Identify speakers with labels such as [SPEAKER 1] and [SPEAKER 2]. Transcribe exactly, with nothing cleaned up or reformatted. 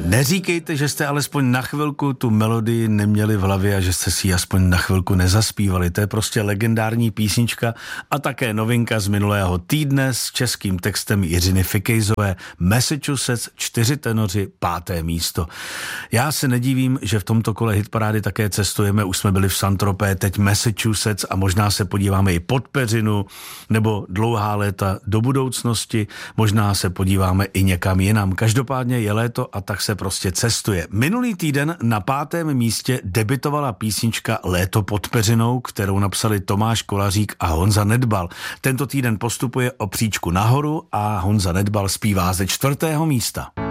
[SPEAKER 1] Neříkejte, že jste alespoň na chvilku tu melodii neměli v hlavě a že jste si ji aspoň na chvilku nezaspívali. To je prostě legendární písnička a také novinka z minulého týdne s českým textem Jiřiny Fikejzové. Massachusetts, čtyři tenoři, páté místo. Já se nedivím, že v tomto kole hitparády také cestujeme. Už jsme byli v Saint-Tropez, teď Massachusetts a možná se podíváme i pod peřinu nebo dlouhá léta do budoucnosti. Možná se podíváme i někam jinam. Každopádně je léto a tak se prostě cestuje. Minulý týden na pátém místě debitovala písnička Léto pod peřinou, kterou napsali Tomáš Kolařík a Honza Nedbal. Tento týden postupuje o příčku nahoru a Honza Nedbal zpívá ze čtvrtého místa.